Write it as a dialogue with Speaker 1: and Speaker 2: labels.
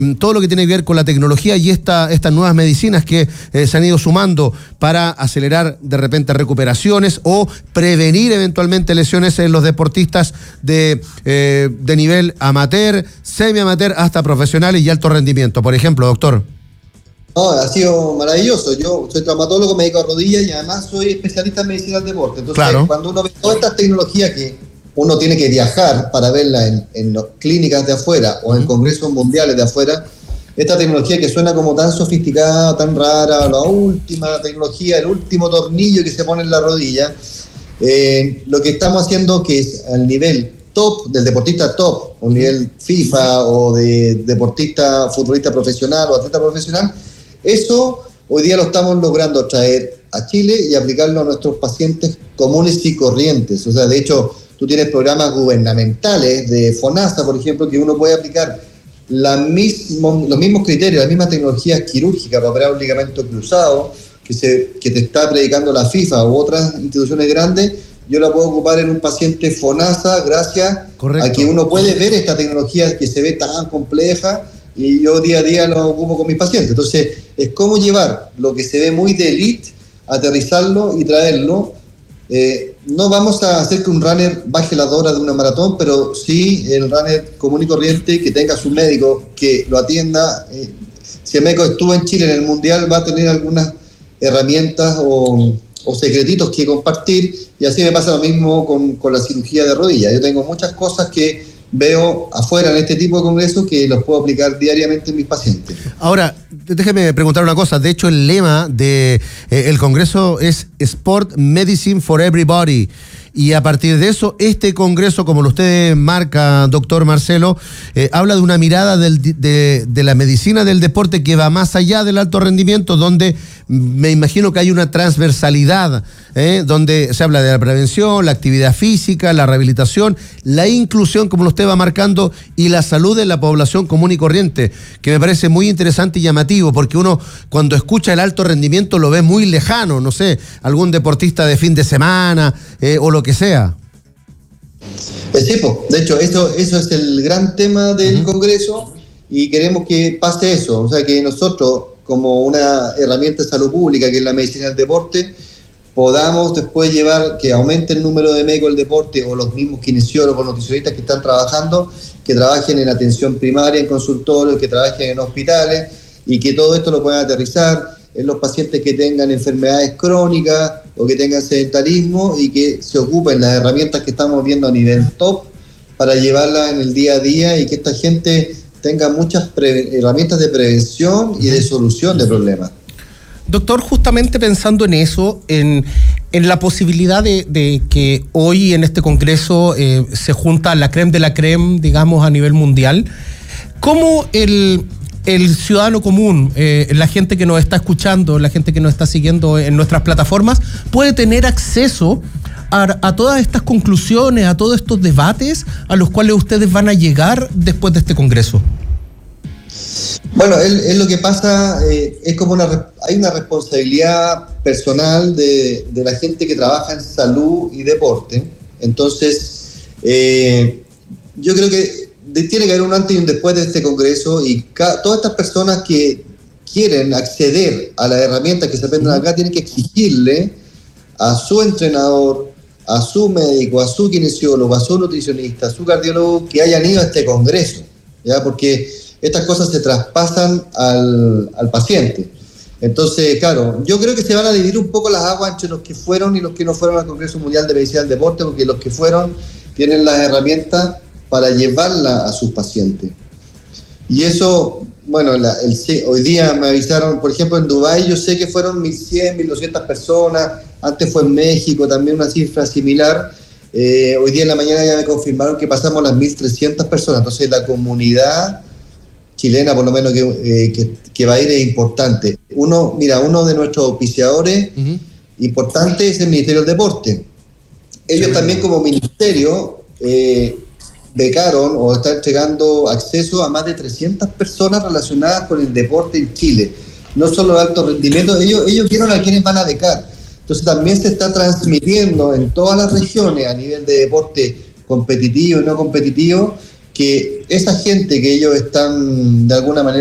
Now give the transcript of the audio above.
Speaker 1: todo lo que tiene que ver con la tecnología y estas nuevas medicinas que se han ido sumando para acelerar de repente recuperaciones o prevenir eventualmente lesiones en los deportistas de nivel amateur, semi-amateur, hasta profesionales y alto rendimiento, por ejemplo, doctor.
Speaker 2: No, ha sido maravilloso. Yo soy traumatólogo, médico de rodillas y además soy especialista en medicina del deporte. Entonces, claro, cuando uno ve todas estas tecnologías que uno tiene que viajar para verlas en clínicas de afuera o en congresos mundiales de afuera, esta tecnología que suena como tan sofisticada, tan rara, la última tecnología, el último tornillo que se pone en la rodilla, lo que estamos haciendo que es al nivel top, del deportista top, o nivel FIFA o de deportista, futbolista profesional o atleta profesional, eso hoy día lo estamos logrando traer a Chile y aplicarlo a nuestros pacientes comunes y corrientes. O sea, de hecho, tú tienes programas gubernamentales de FONASA, por ejemplo, que uno puede aplicar los mismos criterios, las mismas tecnologías quirúrgicas para operar un ligamento cruzado que te está predicando la FIFA u otras instituciones grandes. Yo la puedo ocupar en un paciente FONASA gracias a que uno puede ver esta tecnología que se ve tan compleja y yo día a día lo ocupo con mis pacientes. Entonces, es cómo llevar lo que se ve muy de elite, aterrizarlo y traerlo. No vamos a hacer que un runner baje las horas de una maratón, pero sí el runner común y corriente que tenga su médico, que lo atienda. Si el médico estuvo en Chile en el Mundial, va a tener algunas herramientas o secretitos que compartir, y así me pasa lo mismo con la cirugía de rodilla. Yo tengo muchas cosas que veo afuera en este tipo de congresos que los puedo aplicar diariamente en mis pacientes.
Speaker 1: Ahora, déjeme preguntar una cosa. De hecho, el lema del congreso es Sport Medicine for Everybody. Y a partir de eso, este congreso, como usted marca, doctor Marcelo, habla de una mirada de la medicina del deporte que va más allá del alto rendimiento, donde me imagino que hay una transversalidad, donde se habla de la prevención, la actividad física, la rehabilitación, la inclusión, como usted va marcando, y la salud de la población común y corriente, que me parece muy interesante y llamativo, porque uno cuando escucha el alto rendimiento lo ve muy lejano, no sé, algún deportista de fin de semana o lo que sea.
Speaker 2: Sí, de hecho, eso es el gran tema del Congreso y queremos que pase eso, o sea, que nosotros, como una herramienta de salud pública que es la medicina del deporte, podamos después llevar que aumente el número de médicos del deporte o los mismos kinesiólogos, nutricionistas que están trabajando, que trabajen en atención primaria, en consultorios, que trabajen en hospitales y que todo esto lo puedan aterrizar en los pacientes que tengan enfermedades crónicas o que tengan sedentarismo y que se ocupen las herramientas que estamos viendo a nivel top para llevarlas en el día a día y que esta gente tenga muchas herramientas de prevención y de solución de problemas.
Speaker 3: Doctor, justamente pensando en eso, en la posibilidad de que hoy en este congreso se junta la crème de la crème, digamos, a nivel mundial, ¿cómo el ciudadano común, la gente que nos está escuchando, la gente que nos está siguiendo en nuestras plataformas, puede tener acceso a todas estas conclusiones, a todos estos debates a los cuales ustedes van a llegar después de este congreso?
Speaker 2: Bueno, es lo que pasa, es como hay una responsabilidad personal de la gente que trabaja en salud y deporte. Entonces, yo creo que tiene que haber un antes y un después de este congreso y todas estas personas que quieren acceder a las herramientas que se aprendan acá tienen que exigirle a su entrenador, a su médico, a su kinesiólogo, a su nutricionista, a su cardiólogo que hayan ido a este congreso, ¿ya? Porque estas cosas se traspasan al paciente. Entonces, claro, yo creo que se van a dividir un poco las aguas entre los que fueron y los que no fueron al Congreso Mundial de Medicina del Deporte, porque los que fueron tienen las herramientas para llevarla a sus pacientes. Y eso, bueno, hoy día me avisaron, por ejemplo, en Dubái yo sé que fueron 1.100, 1.200 personas, antes fue en México también una cifra similar, hoy día en la mañana ya me confirmaron que pasamos las 1.300 personas, entonces la comunidad chilena, por lo menos que va a ir, es importante. Uno de nuestros auspiciadores importantes es el Ministerio del Deporte. Ellos también como ministerio becaron o están entregando acceso a más de 300 personas relacionadas con el deporte en Chile. No solo de alto rendimiento, ellos vieron a quienes van a becar. Entonces también se está transmitiendo en todas las regiones a nivel de deporte competitivo y no competitivo que esa gente que ellos están de alguna manera